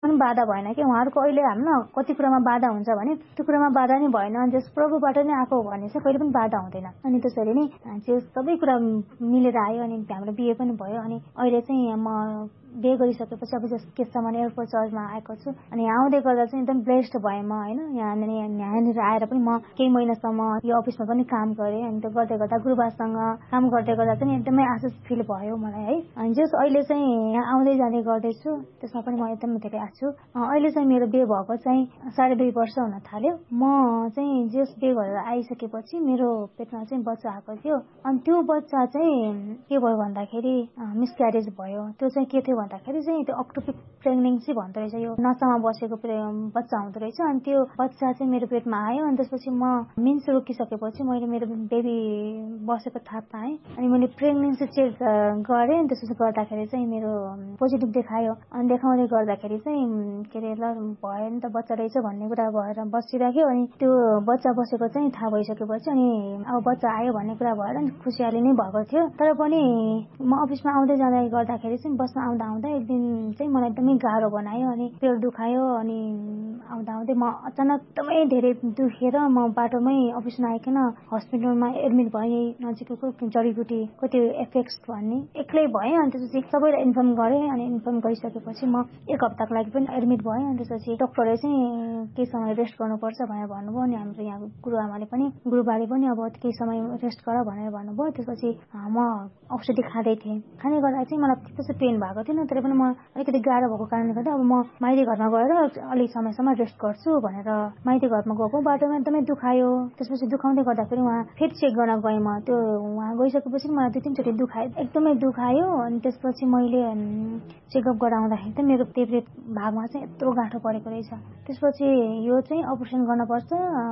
पनि बाधा भएन कि उहाँहरूको अहिले हाम्न कति कुरामा बाधा हुन्छ भने त्यो कुरामा बाधा नै भएन, जस प्रभुबाट नै आएको भने चाहिँ कहिले पनि बाधा हुँदैन। अनि त्यसरी नै त्यो सबै कुरा मिलेर आयो अनि हाम्रो बिहे पनि भयो। अनि अहिले चाहिँ म बिहे गरिसकेपछि अब जस्तो केसम्म एयरपोर्ट चर्चमा आएको छु। अनि यहाँ आउँदै गर्दा चाहिँ एकदम ब्लेस्ड भएँ म होइन। यहाँनिर आएर पनि म केही महिनासम्म यो अफिसमा पनि काम गरेँ। अनि त्यो गर्दै गर्दा गुरुबासँग काम गर्दै गर्दा चाहिँ एकदमै आशिष फिल भयो मलाई है। अनि जस अहिले चाहिँ यहाँ आउँदै जाँदै गर्दैछु, त्यसमा पनि म एकदमै धेरै आएको छु। अहिले चाहिँ मेरो बिहे भएको चाहिँ 2.5 वर्ष हुन थाल्यो। म चाहिँ जस बिहे गरेर आइसकेपछि मेरो पेटमा चाहिँ बच्चा आएको थियो। अनि त्यो बच्चा चाहिँ के भयो भन्दाखेरि मिसक्यारेज भयो। त्यो चाहिँ के थियो भन्दाखेरि चाहिँ त्यो अक्टोपिक प्रेग्नेन्सी भन्दो रहेछ, यो नसामा बसेको बच्चा हुँदो रहेछ। अनि त्यो बच्चा चाहिँ मेरो पेटमा आयो। अनि त्यसपछि म मिन्स रोकिसकेपछि मैले मेरो बेबी बसेको थाहा पाएँ। अनि मैले प्रेग्नेन्सी चेक गरेँ। अनि त्यसपछि गर्दाखेरि चाहिँ मेरो पोजिटिभ देखायो। अनि देखाउँदै गर्दाखेरि चाहिँ के अरे ल भयो नि त बच्चा रहेछ भन्ने कुरा भएर बसिराख्यो। अनि त्यो बच्चा बसेको चाहिँ थाहा भइसकेपछि अनि अब बच्चा आयो भन्ने कुरा भएर खुसियाली नै भएको थियो। तर पनि म अफिसमा आउँदै जाँदै गर्दाखेरि चाहिँ बसमा आउँदा एक दिन चाहिँ मलाई एकदमै गाह्रो बनायो। अनि पेट दुखायो। अनि आउँदा म अचानक एकदमै धेरै दुखेर म बाटोमै अफिस नआइकन हस्पिटलमा एडमिट भएँ। नजिकैको जडीबुटीको त्यो एफेक्स भन्ने एक्लै भएँ। अनि त्यसपछि सबैलाई इन्फर्म गरेँ। अनि इन्फर्म गरिसकेपछि म 1 हप्ताको लागि पनि एडमिट भएँ। अनि त्यसपछि डक्टरले चाहिँ केही समय रेस्ट गर्नुपर्छ भनेर भन्नुभयो। अनि हाम्रो यहाँ गुरुआमाले पनि गुरुबाले पनि अब केही समय रेस्ट गर भनेर भन्नुभयो। त्यसपछि म औषधि खाँदै थिएँ। खाँदै गर्दा चाहिँ मलाई त्यस्तो पेन भएको थिएन। तर पनि म अलिकति गाह्रो भएको कारणले गर्दा अब म माइती घरमा गएर अलिक समयसम्म रेस्ट गर्छु भनेर माइती घरमा गएको। बाटोमा एकदमै दुखायो। त्यसपछि दुखाउँदै गर्दाखेरि उहाँ फेरि चेक गर्न गएँ म। त्यो उहाँ गइसकेपछि मलाई 2-3 चोटि दुखायो, एकदमै दुखायो। अनि त्यसपछि मैले चेकअप गराउँदाखेरि चाहिँ मेरो पेट भागमा चाहिँ यत्रो गाँठो परेको रहेछ। त्यसपछि यो चाहिँ अपरेसन गर्नुपर्छ,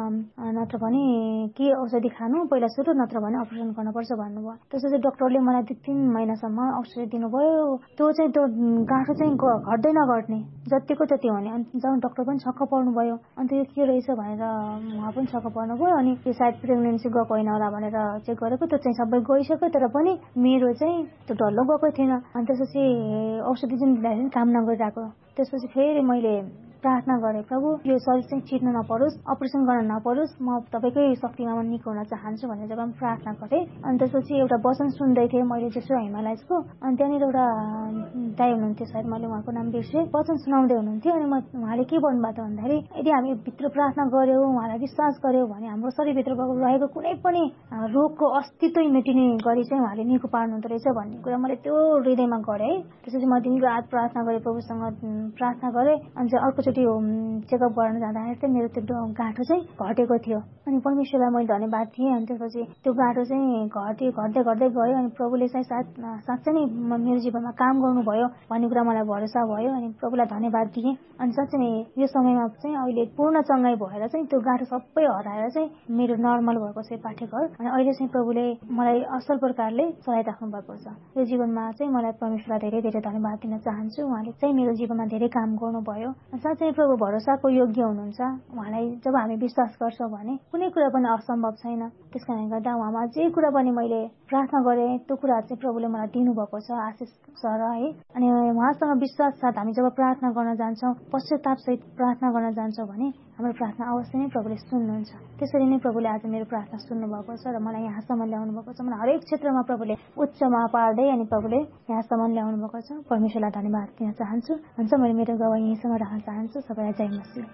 नत्र भने के औषधि खानु पहिला सुरु, नत्र भने अपरेसन गर्नुपर्छ भन्नुभयो। त्यसपछि डक्टरले मलाई 2-3 महिनासम्म औषधि दिनुभयो। त्यो चाहिँ त्यो गाँठो चाहिँ घट्दै नघट्ने, जतिको त्यति हुने। अनि जब डक्टर पनि छक्क पर्नुभयो। अनि त्यो के रहेछ भनेर उहाँ पनि छक्क पर्नुभयो। अनि त्यो सायद प्रेग्नेन्सी गएको होइन होला भनेर चेक गरेको, त्यो चाहिँ सबै गइसक्यो। तर पनि मेरो चाहिँ त्यो डल्लो गएको थिएन। अनि त्यसपछि औषधि चाहिँ दिँदाखेरि काम नगरिरहेको। त्यसपछि फेरि मैले प्रार्थना गरेँ, प्रभु यो शरीर चाहिँ चिर्न नपरोस्, अपरेसन गर्न नपरोस्, म तपाईँकै शक्तिमा म निको हुन चाहन्छु भन्ने जग्गामा प्रार्थना गरेँ। अनि त्यसपछि एउटा वचन सुन्दै थिएँ मैले जसो हिमालयको। अनि त्यहाँनिर एउटा दाइ हुनुहुन्थ्यो, सायद मैले उहाँको नाम बिर्सेँ, वचन सुनाउँदै हुनुहुन्थ्यो। अनि उहाँले के भन्नुभयो भन्दाखेरि यदि हामी भित्र प्रार्थना गऱ्यौँ, उहाँलाई विश्वास गऱ्यौँ भने हाम्रो शरीरभित्र रहेको कुनै पनि रोगको अस्तित्व मेटिने गरी चाहिँ उहाँले निको पार्नुहुँदो रहेछ भन्ने कुरा मैले त्यो हृदयमा गरेँ। त्यसपछि म दिनरात प्रार्थना गरेँ, प्रभुसँग प्रार्थना गरेँ। अनि चाहिँ अर्कोचोटि चेकअप गर्न जाँदाखेरि चाहिँ मेरो त्यो गाँठो चाहिँ घटेको थियो। अनि परमेश्वरलाई मैले धन्यवाद दिएँ। अनि त्यसपछि त्यो गाँठो चाहिँ घट्दै गयो। अनि प्रभुले चाहिँ साँच्चै नै मेरो जीवनमा काम गर्नुभयो भन्ने कुरा मलाई भरोसा भयो। अनि प्रभुलाई धन्यवाद दिएँ। अनि साँच्चै नै यो समयमा चाहिँ अहिले पूर्ण चङ्गाई भएर चाहिँ त्यो गाँठो सबै हराएर चाहिँ मेरो नर्मल भएको छ पाठेघर। अनि अहिले चाहिँ प्रभुले मलाई असल प्रकारले चलाइराख्नु भएको छ। यो जीवनमा चाहिँ मलाई परमेश्वरलाई धेरै धेरै धन्यवाद दिन चाहन्छु। उहाँले चाहिँ मेरो जीवनमा धेरै काम गर्नुभयो। साँच्चै प्रभु भरोसाको योग्य हुनुहुन्छ। उहाँलाई जब हामी विश्वास गर्छौँ भने कुनै कुरा पनि असम्भव छैन। त्यस कारणले गर्दा उहाँमा जे कुरा पनि मैले प्रार्थना गरेँ त्यो कुरा चाहिँ प्रभुले मलाई दिनुभएको छ आशिष सर है। अनि उहाँसँग विश्वास साथ हामी जब प्रार्थना गर्न जान्छौँ, पश्चातापसहित प्रार्थना गर्न जान्छौँ भने हाम्रो प्रार्थना अवश्य नै प्रभुले सुन्नुहुन्छ। त्यसरी नै प्रभुले आज मेरो प्रार्थना सुन्नुभएको छ र मलाई यहाँसम्म ल्याउनु भएको छ। मलाई हरेक क्षेत्रमा प्रभुले उच्चमा पार्दै अनि प्रभुले यहाँसम्म ल्याउनु भएको छ। परमेश्वरलाई धन्यवाद दिन चाहन्छु। हुन्छ, मैले मेरो गवाही यहीँसम्म राख्न चाहन्छु। सबैलाई जय मसीह।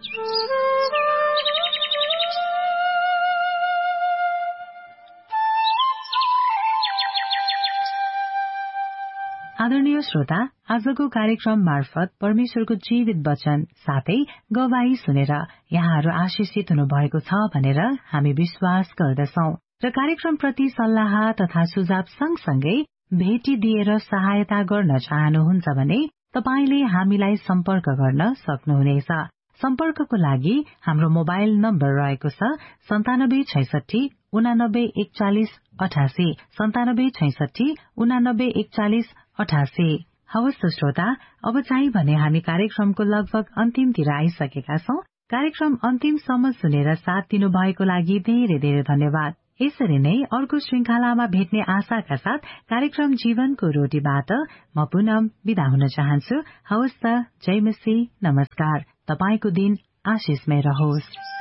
आदरणीय श्रोता, आजको कार्यक्रम मार्फत परमेश्वरको जीवित वचन साथै गवाही सुनेर यहाँहरू आशिषित हुनुभएको छ भनेर हामी विश्वास गर्दछौं। र कार्यक्रमप्रति सल्लाह तथा सुझाव सँगसँगै भेटी दिएर सहायता गर्न चाहनुहुन्छ भने तपाईले हामीलाई सम्पर्क गर्न सक्नुहुनेछ। सम्पर्कको लागि हाम्रो मोबाइल नम्बर रहेको छ 9766 89 41 88 9766 89 41 88। हवस् त श्रोता, अब चाहिँ भने हामी कार्यक्रमको लगभग अन्तिमतिर आइसकेका छौं। कार्यक्रम अन्तिमसम्म सुनेर साथ दिनुभएको लागि धेरै धेरै धन्यवाद। यसरी नै अर्को श्रृंखलामा भेट्ने आशाका साथ कार्यक्रम जीवनको रोटीबाट म पुनम बिदा हुन चाहन्छु। हवस् त, जय मसी, नमस्कार। तपाईको दिन आशिषमय रहोस्।